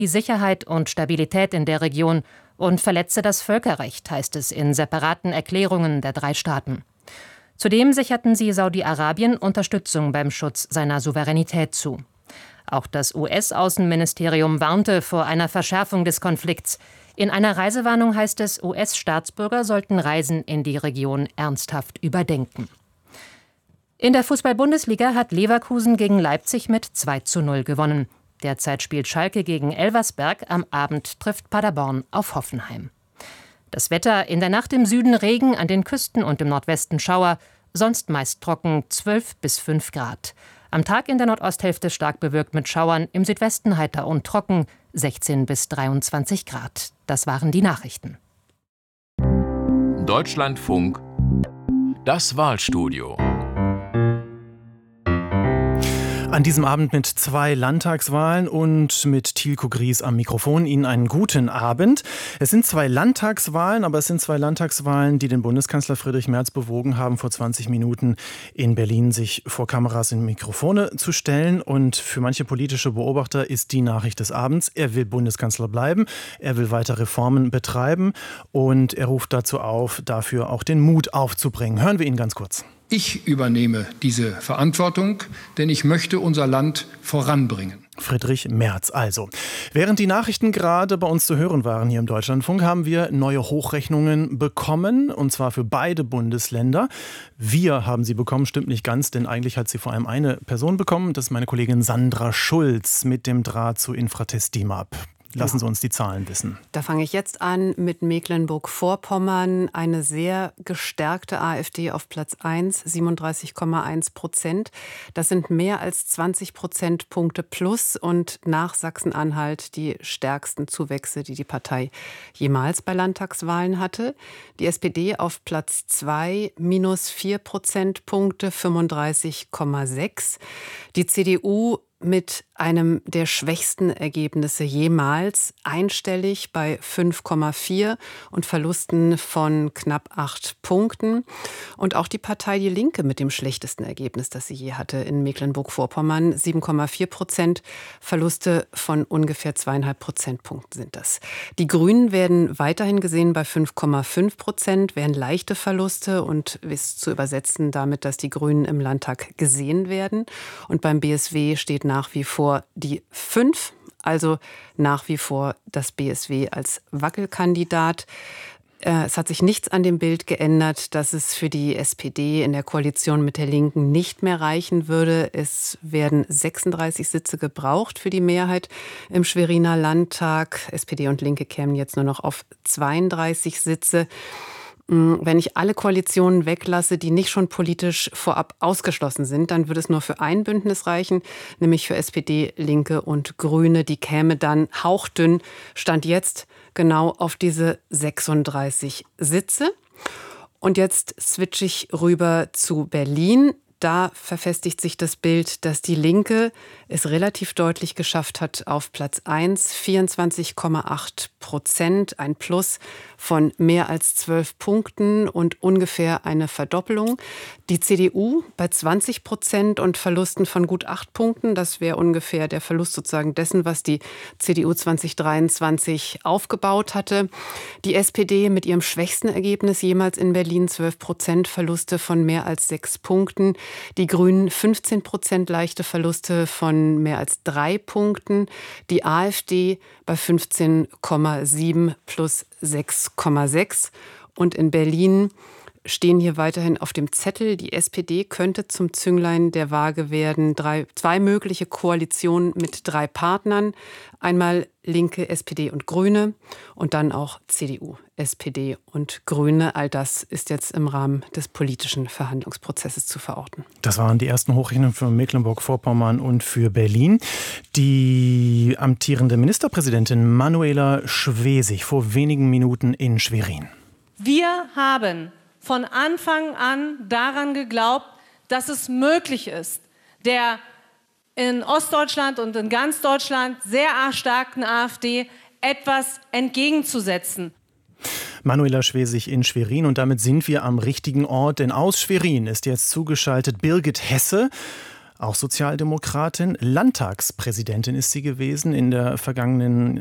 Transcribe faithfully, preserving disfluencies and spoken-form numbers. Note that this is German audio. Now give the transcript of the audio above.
die Sicherheit und Stabilität in der Region und verletze das Völkerrecht, heißt es in separaten Erklärungen der drei Staaten. Zudem sicherten sie Saudi-Arabien Unterstützung beim Schutz seiner Souveränität zu. Auch das U S-Außenministerium warnte vor einer Verschärfung des Konflikts. In einer Reisewarnung heißt es, U S-Staatsbürger sollten Reisen in die Region ernsthaft überdenken. In der Fußball-Bundesliga hat Leverkusen gegen Leipzig mit zwei zu null gewonnen. Derzeit spielt Schalke gegen Elversberg, am Abend trifft Paderborn auf Hoffenheim. Das Wetter: in der Nacht im Süden Regen, an den Küsten und im Nordwesten Schauer, sonst meist trocken, zwölf bis fünf Grad. Am Tag in der Nordosthälfte stark bewölkt mit Schauern, im Südwesten heiter und trocken, sechzehn bis dreiundzwanzig Grad. Das waren die Nachrichten. Deutschlandfunk, das Wahlstudio. An diesem Abend mit zwei Landtagswahlen und mit Thielko Gries am Mikrofon Ihnen einen guten Abend. Es sind zwei Landtagswahlen, aber es sind zwei Landtagswahlen, die den Bundeskanzler Friedrich Merz bewogen haben, vor zwanzig Minuten in Berlin sich vor Kameras und Mikrofone zu stellen. Und für manche politische Beobachter ist die Nachricht des Abends: Er will Bundeskanzler bleiben, er will weiter Reformen betreiben und er ruft dazu auf, dafür auch den Mut aufzubringen. Hören wir ihn ganz kurz. Ich übernehme diese Verantwortung, denn ich möchte unser Land voranbringen. Friedrich Merz also. Während die Nachrichten gerade bei uns zu hören waren hier im Deutschlandfunk, haben wir neue Hochrechnungen bekommen, und zwar für beide Bundesländer. Wir haben sie bekommen, stimmt nicht ganz, denn eigentlich hat sie vor allem eine Person bekommen. Das ist meine Kollegin Sandra Schulz mit dem Draht zu Infratest DIMAP. Lassen Sie uns die Zahlen wissen. Da fange ich jetzt an mit Mecklenburg-Vorpommern. Eine sehr gestärkte AfD auf Platz eins, siebenunddreißig Komma eins Prozent. Das sind mehr als zwanzig Prozentpunkte plus und nach Sachsen-Anhalt die stärksten Zuwächse, die die Partei jemals bei Landtagswahlen hatte. Die S P D auf Platz zwei, minus vier Prozentpunkte, fünfunddreißig Komma sechs. Die C D U mit einem der schwächsten Ergebnisse jemals, einstellig bei fünf Komma vier und Verlusten von knapp acht Punkten. Und auch die Partei Die Linke mit dem schlechtesten Ergebnis, das sie je hatte in Mecklenburg-Vorpommern, sieben Komma vier Prozent, Verluste von ungefähr zweieinhalb Prozentpunkten sind das. Die Grünen werden weiterhin gesehen bei fünf Komma fünf Prozent, wären leichte Verluste und ist zu übersetzen damit, dass die Grünen im Landtag gesehen werden. Und beim B S W steht nach wie vor die fünf, also nach wie vor das B S W als Wackelkandidat. Es hat sich nichts an dem Bild geändert, dass es für die S P D in der Koalition mit der Linken nicht mehr reichen würde. Es werden sechsunddreißig Sitze gebraucht für die Mehrheit im Schweriner Landtag. S P D und Linke kämen jetzt nur noch auf zweiunddreißig Sitze. Wenn ich alle Koalitionen weglasse, die nicht schon politisch vorab ausgeschlossen sind, dann würde es nur für ein Bündnis reichen, nämlich für S P D, Linke und Grüne. Die käme dann hauchdünn, Stand jetzt, genau auf diese sechsunddreißig Sitze. Und jetzt switche ich rüber zu Berlin. Da verfestigt sich das Bild, dass die Linke es relativ deutlich geschafft hat auf Platz eins, vierundzwanzig Komma acht Prozent, ein Plus von mehr als zwölf Punkten und ungefähr eine Verdoppelung. Die C D U bei zwanzig Prozent und Verlusten von gut acht Punkten. Das wäre ungefähr der Verlust sozusagen dessen, was die C D U zwanzig dreiundzwanzig aufgebaut hatte. Die S P D mit ihrem schwächsten Ergebnis jemals in Berlin, zwölf Prozent Verluste von mehr als sechs Punkten. Die Grünen fünfzehn Prozent leichte Verluste von mehr als drei Punkten. Die AfD bei fünfzehn Komma sieben plus sechs Komma sechs. Und in Berlin stehen hier weiterhin auf dem Zettel, die S P D könnte zum Zünglein der Waage werden. Drei, zwei mögliche Koalitionen mit drei Partnern. Einmal Linke, S P D und Grüne und dann auch C D U, S P D und Grüne. All das ist jetzt im Rahmen des politischen Verhandlungsprozesses zu verorten. Das waren die ersten Hochrechnungen für Mecklenburg-Vorpommern und für Berlin. Die amtierende Ministerpräsidentin Manuela Schwesig vor wenigen Minuten in Schwerin. Wir haben von Anfang an daran geglaubt, dass es möglich ist, der in Ostdeutschland und in ganz Deutschland sehr starken AfD etwas entgegenzusetzen. Manuela Schwesig in Schwerin, und damit sind wir am richtigen Ort, denn aus Schwerin ist jetzt zugeschaltet Birgit Hesse. auch Sozialdemokratin. Landtagspräsidentin ist sie gewesen in der vergangenen